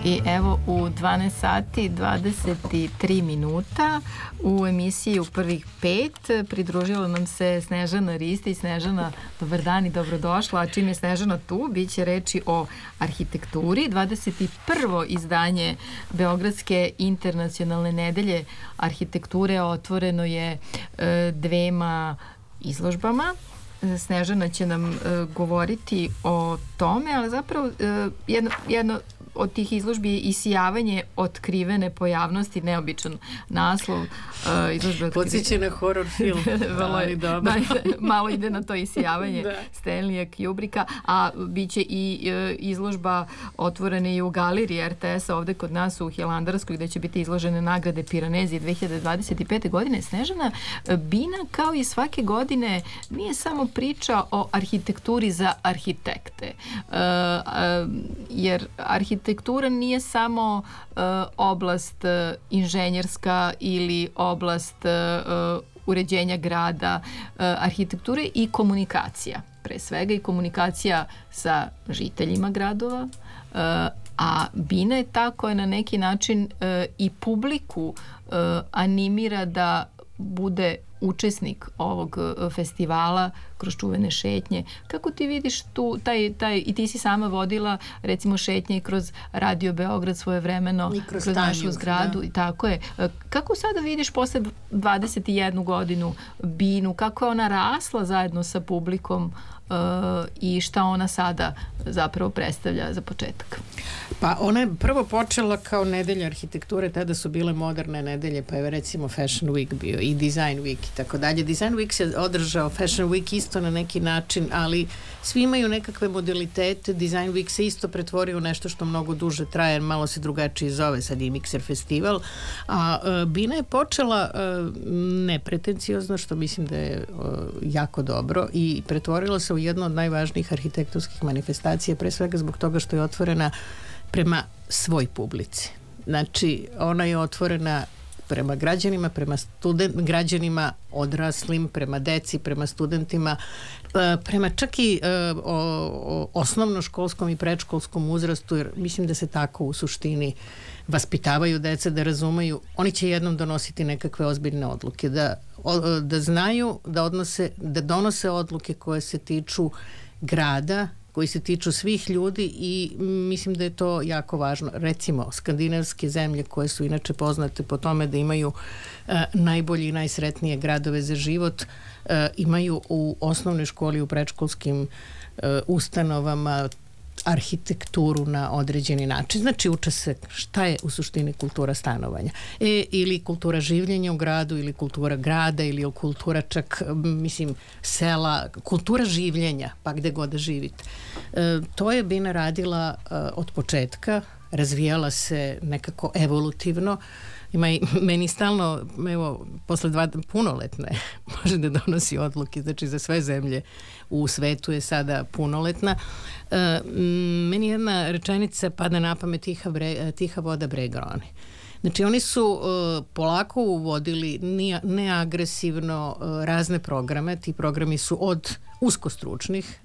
I evo u 12 sati 23 minuta u emisiji U prvih 5 pridružila nam se Snežana Ristić. Snežana, dobar dan i dobrodošla. A čim je Snežana tu, bit će reči o arhitekturi. 21. izdanje Beogradske internacionalne nedelje arhitekture otvoreno je dvema izložbama. Snežana će nam govoriti o tome, ali zapravo jedno od tih izložbi je Isijavanje otkrivene pojavnosti, neobičan naslov izložbe. Podsjeća na horror film, ali dobro. Malo ide na to Isijavanje Stanleya Kubricka, a bit će i izložba otvorene i u galeriji RTS-a ovde kod nas u Hilandarskoj, gde će biti izložene nagrade Piranezije 2025. godine. Snežana, Bina kao i svake godine nije samo priča o arhitekturi za arhitekte, jer arhitektura nije samo oblast inženjerska ili oblast uređenja grada. Arhitektura je i komunikacija, pre svega i komunikacija sa žiteljima gradova, a Bina je ta koja na neki način i publiku animira da bude učesnik ovog festivala kroz čuvene šetnje. Kako ti vidiš tu, i ti si sama vodila recimo šetnje kroz Radio Beograd svojevremeno, kroz našu zgradu, i tako je. Kako sada vidiš posle 21 godinu Binu, kako je ona rasla zajedno sa publikom i šta ona sada zapravo predstavlja za početak? Pa ona je prvo počela kao nedelja arhitekture, tada su bile moderne nedelje, pa je recimo Fashion Week bio i Design Week i tako dalje. Design Week se održao, Fashion Week isto na neki način, ali svi imaju nekakve modalitete. Design Week se isto pretvorio u nešto što mnogo duže traje, malo se drugačije zove, sad i Mixer festival, a Bina je počela nepretenciozno, što mislim da je jako dobro, i pretvorila se u jednu od najvažnijih arhitektonskih manifestacija, pre svega zbog toga što je otvorena prema svoj publici. Znači, ona je otvorena prema građanima, prema građanima odraslim, prema deci, prema studentima, prema čak i osnovnoškolskom i predškolskom uzrastu, jer mislim da se tako u suštini vaspitavaju deca, da razumeju. Oni će jednom donositi nekakve ozbiljne odluke, da znaju, da donose odluke koje se tiču grada, koji se tiču svih ljudi, i mislim da je to jako važno. Recimo, skandinavske zemlje koje su inače poznate po tome da imaju najbolje i najsretnije gradove za život, imaju u osnovnoj školi, u predškolskim ustanovama arhitekturu na određeni način. Znači, uče se šta je u suštini kultura stanovanja. Ili kultura življenja u gradu, ili kultura grada, ili kultura čak, mislim, sela, kultura življenja, pa gde god da živite. To je Bina radila od početka, razvijala se nekako evolutivno. Ima i meni stalno, evo, posle punoletne može da donosi odluke, znači za sve zemlje u svetu je sada punoletna. Meni jedna rečenica pada na pamet, tiha voda breg roni. Znači, oni su polako uvodili neagresivno razne programe. Ti programi su od uskostručnih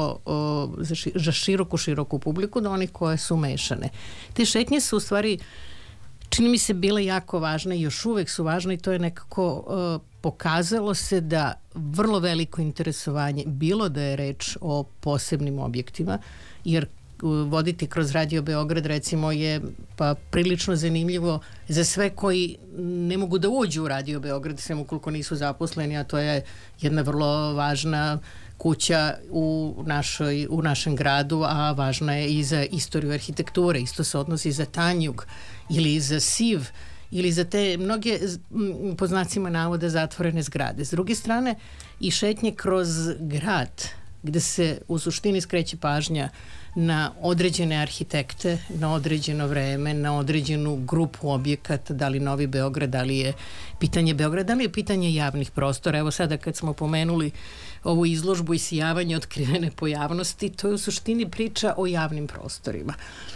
za široku publiku do onih koje su mešane. Te šetnje su u stvari, čini mi se, bile jako važne i još uvek su važne, i to je nekako pokazalo se da vrlo veliko interesovanje, bilo da je reč o posebnim objektima, jer voditi kroz Radio Beograd recimo je pa prilično zanimljivo za sve koji ne mogu da uđu u Radio Beograd, sve ukoliko nisu zaposleni, a to je jedna vrlo važna kuća u našem gradu, a važna je i za istoriju arhitekture. Isto se odnosi za Tanjug ili za Siv ili za te mnoge, po znacima navoda, zatvorene zgrade. S druge strane, i šetnje kroz grad, gde se u suštini skreće pažnja na određene arhitekte, na određeno vreme, na određenu grupu objekata, da li Novi Beograd, da li je pitanje Beograda, da li je pitanje javnih prostora. Evo sada kad smo pomenuli ovu izložbu Isijavanje otkrivene pojavnosti, to je u suštini priča o javnim prostorima.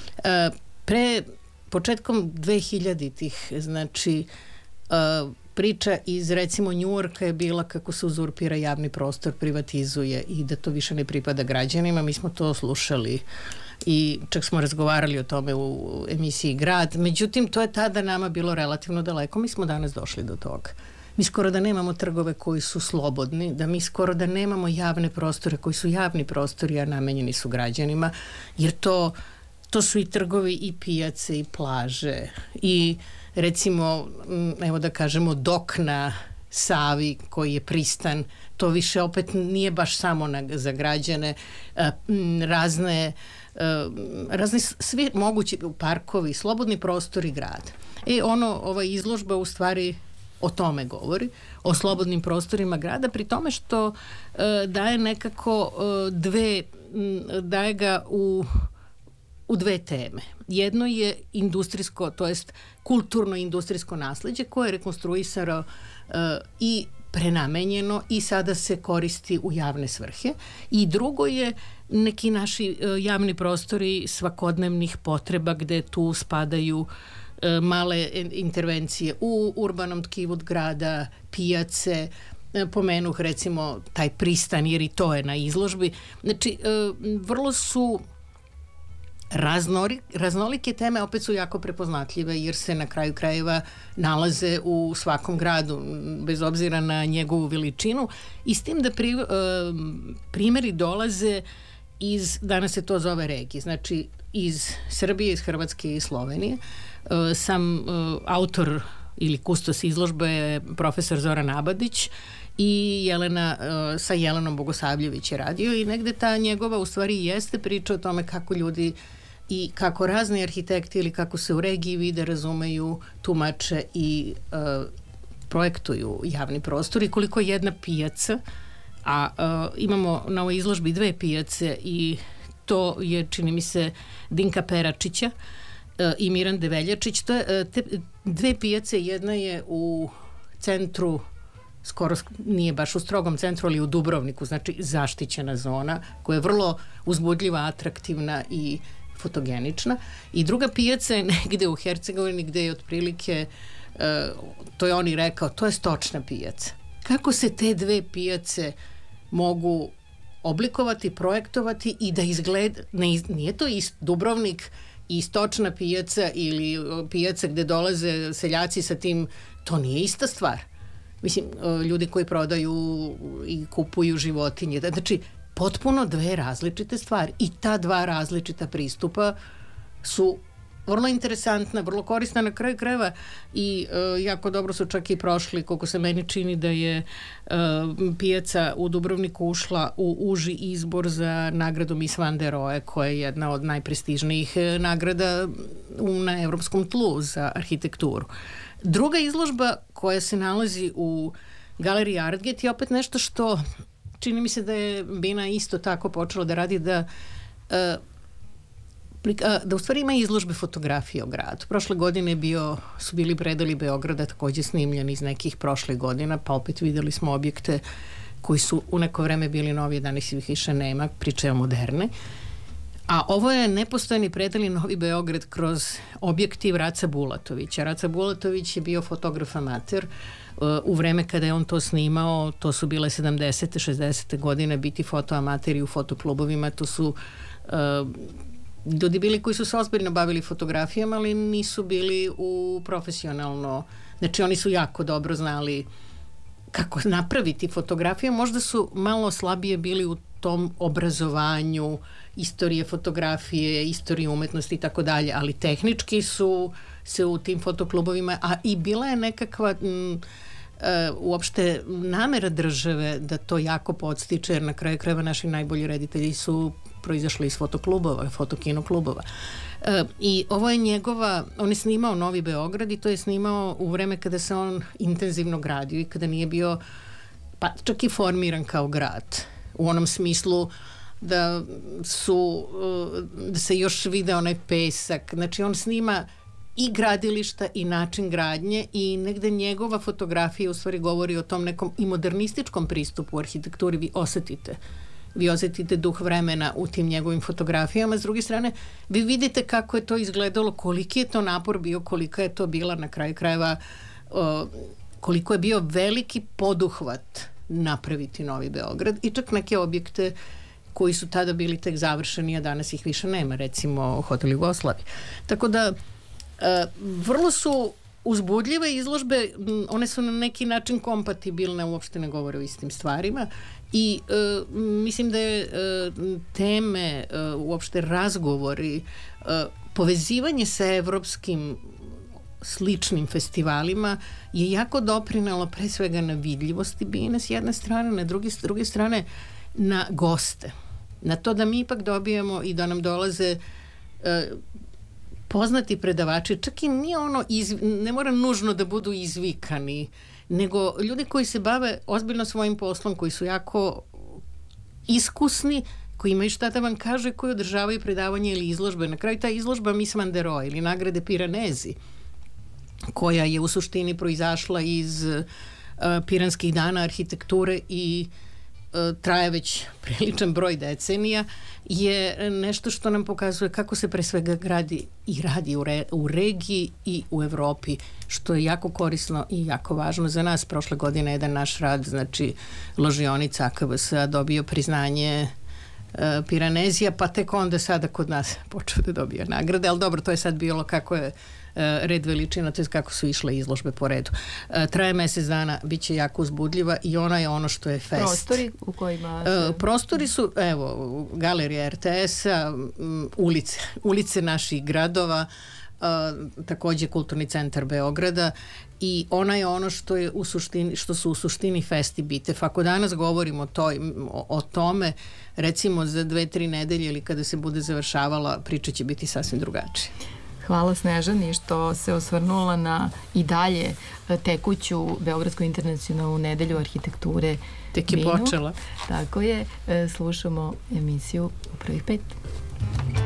Početkom 2000-ih, znači, priča iz recimo Njujorka je bila kako se uzurpira javni prostor, privatizuje i da to više ne pripada građanima. Mi smo to slušali i čak smo razgovarali o tome u emisiji Grad. Međutim, to je tada nama bilo relativno daleko. Mi smo danas došli do toga. Mi skoro da nemamo trgove koji su slobodni, da mi skoro da nemamo javne prostore koji su javni prostori, a namenjeni su građanima, jer to su i trgovi i pijace i plaže i recimo, evo da kažemo, dok na Savi koji je pristan, to više opet nije baš samo za građane, razni svi mogući parkovi, slobodni prostori grada. Ova izložba u stvari o tome govori, o slobodnim prostorima grada, pri tome što daje nekako daje ga u dve teme. Jedno je industrijsko, to jest kulturno-industrijsko nasleđe koje je rekonstruisano i prenamenjeno i sada se koristi u javne svrhe. I drugo je neki naši javni prostori svakodnevnih potreba gde tu spadaju male intervencije u urbanom tkivu grada, pijace, pomenuh recimo taj pristan jer i to je na izložbi. Znači, vrlo su raznolike teme, opet su jako prepoznatljive jer se na kraju krajeva nalaze u svakom gradu bez obzira na njegovu veličinu i s tim da primjeri dolaze danas se to zove regije, znači iz Srbije, iz Hrvatske i Slovenije. Sam autor ili kustos izložbe je profesor Zoran Abadić i sa Jelenom Bogosavljević je radio i negde ta njegova u stvari jeste priča o tome kako ljudi i kako razni arhitekti ili kako se u regiji vide, razumeju, tumače i projektuju javni prostor i koliko jedna pijaca, a imamo na ovoj izložbi dve pijace i to je, čini mi se, Dinka Peračića i Mirande Veljačić. Te dve pijace, jedna je u centru, skoro nije baš u strogom centru, ali u Dubrovniku, znači zaštićena zona koja je vrlo uzbudljiva, atraktivna i fotogenična. I druga pijaca je negde u Hercegovini gde je otprilike, to je on i rekao, to je stočna pijaca. Kako se te dve pijace mogu oblikovati, projektovati i da izgleda, nije to Dubrovnik i stočna pijaca ili pijaca gde dolaze seljaci sa tim, to nije ista stvar. Mislim, ljudi koji prodaju i kupuju životinje. Znači, potpuno dve različite stvari i ta dva različita pristupa su vrlo interesantna, vrlo korisna na kraju krajeva i jako dobro su čak i prošli, koliko se meni čini da je pijaca u Dubrovniku ušla u uži izbor za nagradu Miss Van der Rohe, koja je jedna od najprestižnijih nagrada na evropskom tlu za arhitekturu. Druga izložba koja se nalazi u galeriji Artget je opet nešto što čini mi se da je Bina isto tako počela da radi, da u stvari ima izložbe fotografije o gradu. Prošle godine su bili predali Beograda takođe snimljeni iz nekih prošlih godina, pa opet videli smo objekte koji su u neko vreme bili novi, danas ih više nema, pričaju moderne. A ovo je nepostojni predali Novi Beograd kroz objektiv Raca Bulatovića. Raca Bulatović je bio fotograf amater. U vreme kada je on to snimao, to su bile 70. 60. godine, biti fotoamateri u fotoklubovima, to su ljudi bili koji su se ozbiljno bavili fotografijama, ali nisu bili profesionalno, znači oni su jako dobro znali kako napraviti fotografiju, možda su malo slabije bili u tom obrazovanju istorije fotografije, istorije umetnosti i tako dalje, ali tehnički su se u tim fotoklubovima, a i bila je nekakva uopšte namera države da to jako podstiče, jer na kraju krajeva naši najbolji reditelji su proizašli iz fotoklubova, fotokino klubova. I ovo je on je snimao Novi Beograd i to je snimao u vreme kada se on intenzivno gradio i kada nije bio pa čak i formiran kao grad. U onom smislu da se još vide onaj pesak. Znači on snima i gradilišta i način gradnje i negde njegova fotografija u stvari govori o tom nekom i modernističkom pristupu u arhitekturi. Vi osetite duh vremena u tim njegovim fotografijama. S druge strane, vi vidite kako je to izgledalo, koliki je to napor bio, kolika je to bila na kraju krajeva, koliko je bio veliki poduhvat napraviti Novi Beograd i čak neke objekte koji su tada bili tek završeni, a danas ih više nema, recimo Hotel Jugoslavije. Tako da vrlo su uzbudljive izložbe, one su na neki način kompatibilne, uopšte ne govore o istim stvarima i mislim da je teme, uopšte razgovori, povezivanje sa evropskim sličnim festivalima je jako doprinelo pre svega na vidljivosti Bine s jedne strane, na druge strane na goste. Na to da mi ipak dobijemo i da nam dolaze poznati predavači, čak i nije ono, ne mora nužno da budu izvikani, nego ljudi koji se bave ozbiljno svojim poslom, koji su jako iskusni, koji imaju šta da vam kaže, koji održavaju predavanje ili izložbe. Na kraju ta izložba Miss Van der Rohe ili nagrade Piranezi, koja je u suštini proizašla iz Piranskih dana arhitekture i traje već priličan broj decenija, je nešto što nam pokazuje kako se pre svega gradi i radi u regiji i u Evropi, što je jako korisno i jako važno za nas. Prošle godine jedan naš rad, znači ložionica AKVS, dobio priznanje Piranezija, pa tek onda sada kod nas počeo da dobija nagrade, ali dobro, to je sad bilo kako je red veličina, to je kako su išle izložbe po redu. Traje mesec dana, bit će jako uzbudljiva i ona je ono što je fest. Prostori u kojima... Prostori su, evo, galerija RTS-a, ulice naših gradova, takođe Kulturni centar Beograda i ona je ono što je u suštini, što su u suštini festi bitev. Ako danas govorimo o tome, recimo za 2-3 nedelje ili kada se bude završavala, priča će biti sasvim drugačija. Hvala Snežani što se osvrnula na i dalje tekuću Beogradsku internacionalnu nedelju arhitekture. Tek je počela. Tako je, slušamo emisiju u prvih 5.